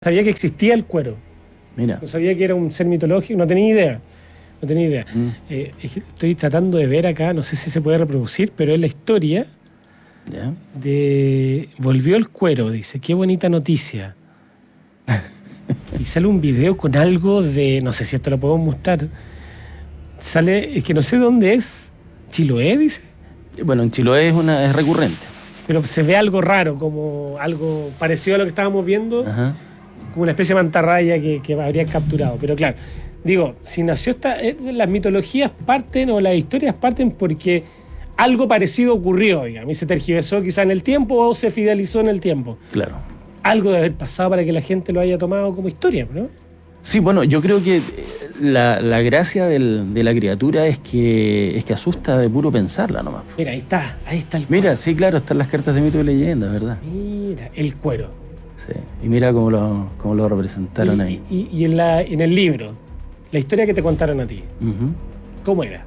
Sabía que existía el cuero. Mira. No sabía que era un ser mitológico, no tenía idea. No tenía idea. Estoy tratando de ver acá, no sé si se puede reproducir, pero es la historia ¿Ya? de... Volvió el cuero, dice. Qué bonita noticia. Y sale un video con algo de... No sé si esto lo podemos mostrar. Sale... Es que no sé dónde es. ¿Chiloé, dice? Bueno, en Chiloé es recurrente. Pero se ve algo raro, como algo parecido a lo que estábamos viendo. Ajá. Como una especie de mantarraya que habrían capturado. Pero claro, digo, si nació las mitologías parten o las historias parten porque algo parecido ocurrió, digamos, y se tergiversó quizá en el tiempo o se fidelizó en el tiempo. Claro. Algo debe haber pasado para que la gente lo haya tomado como historia, ¿no? Sí, bueno, yo creo que la gracia de la criatura es que asusta de puro pensarla nomás. Mira, ahí está el cuero. Mira, sí, claro, están las cartas de mito y leyenda, ¿verdad? Mira, el cuero. Sí. Y mira cómo lo representaron ahí. Y en el libro, la historia que te contaron a ti, Uh-huh. ¿cómo era?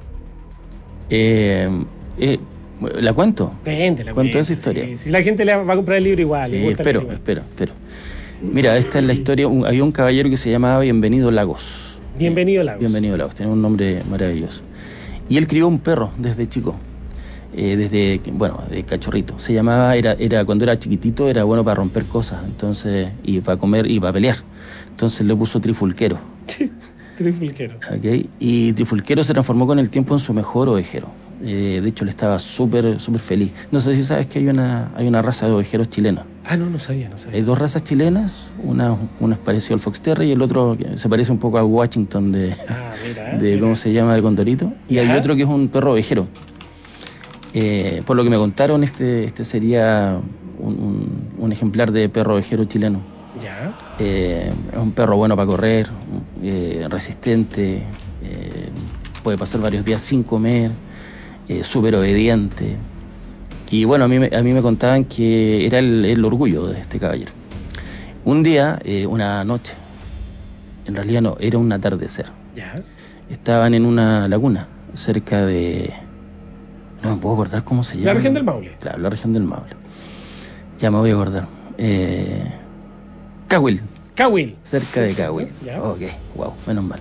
¿La cuento? Cuéntela, Cuento esa historia. Si la gente le va a comprar el libro igual. le Sí, gusta el libro espero. igual. Mira, esta es la historia. Había un caballero que se llamaba Bienvenido Lagos. Bienvenido Lagos. Bienvenido Lagos, tiene un nombre maravilloso. Y él crió un perro desde chico. De cachorrito. Se llamaba, cuando era chiquitito, era bueno para romper cosas, entonces, y para comer y para pelear. Entonces le puso Trifulquero. Trifulquero. ¿Okay? Y Trifulquero se transformó con el tiempo en su mejor ovejero. De hecho, él estaba súper feliz. No sé si sabes que hay una raza de ovejeros chilenos. Ah, no sabía. Hay dos razas chilenas, una es parecido al Fox Terrier y el otro se parece un poco al Washington de ¿cómo se llama? De Condorito. Y hay otro que es un perro ovejero. Por lo que me contaron, este sería un ejemplar de perro ovejero chileno. Ya. Es un perro bueno para correr, resistente, puede pasar varios días sin comer, súper obediente. Y bueno, a mí me contaban que era el orgullo de este caballero. Un día, una noche, en realidad no, era un atardecer. Ya. Estaban en una laguna cerca de... No me puedo acordar cómo se llama. La región del Maule. Claro, la región del Maule. Ya me voy a acordar. Cahuil. Cahuil. Cerca de Cahuil. Ya. Ok, wow, menos mal.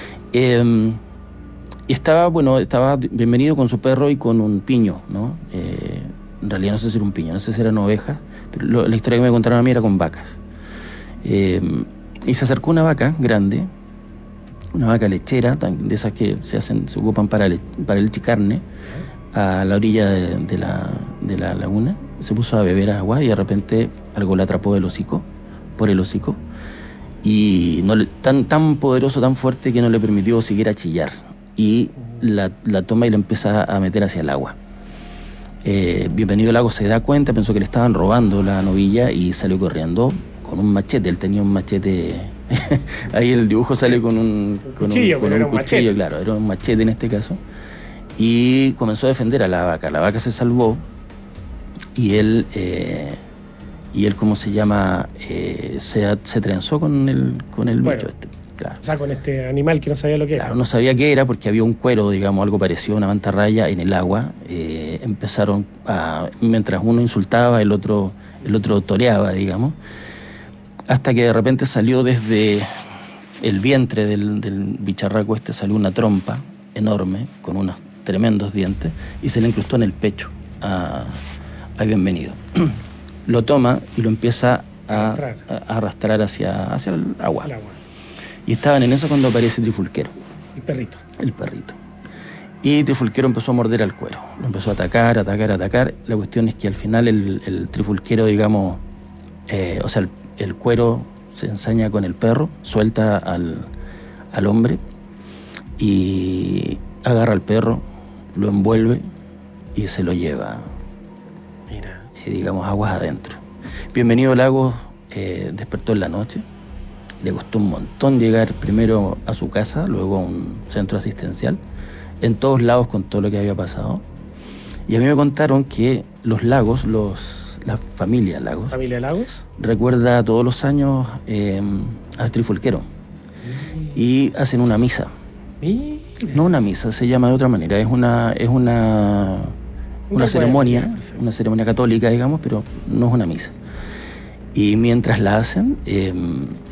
Y estaba Bienvenido con su perro y con un piño, ¿no? En realidad no sé si era un piño, no sé si eran ovejas, pero la historia que me contaron a mí era con vacas. Y se acercó una vaca grande, una vaca lechera, de esas que se ocupan para leche carne, a la orilla de la laguna. Se puso a beber agua y de repente algo la atrapó por el hocico, y tan poderoso, tan fuerte, que no le permitió siquiera chillar, y la toma y la empieza a meter hacia el agua. Bienvenido Lagos se da cuenta, pensó que le estaban robando la novilla y salió corriendo con un machete. Él tenía un machete ahí el dibujo sale con un cuchillo, claro, era un machete en este caso, y comenzó a defender a la vaca. La vaca se salvó y él ¿cómo se llama? Se trenzó con el bicho este. Claro. O sea, con este animal que no sabía lo que era. Claro, no sabía qué era porque había un cuero, digamos, algo parecido a una mantarraya en el agua. Empezaron mientras uno insultaba, el otro toreaba, digamos, hasta que de repente salió desde el vientre del bicharraco salió una trompa enorme con unos tremendos dientes y se le incrustó en el pecho a Bienvenido. Lo toma y lo empieza a arrastrar hacia el agua. Y estaban en eso cuando aparece Trifulquero. El perrito. Y Trifulquero empezó a morder al cuero. Lo empezó a atacar. La cuestión es que al final el Trifulquero, digamos, el cuero se ensaña con el perro, suelta al hombre y agarra al perro, lo envuelve y se lo lleva, digamos, aguas adentro. Bienvenido Lagos despertó en la noche. Le costó un montón llegar primero a su casa, luego a un centro asistencial, en todos lados con todo lo que había pasado. Y a mí me contaron que los Lagos, la familia Lagos, recuerda todos los años a Trifulquero y hacen una misa. No una misa, se llama de otra manera, es una ceremonia, una ceremonia católica, digamos, pero no es una misa. Y mientras la hacen,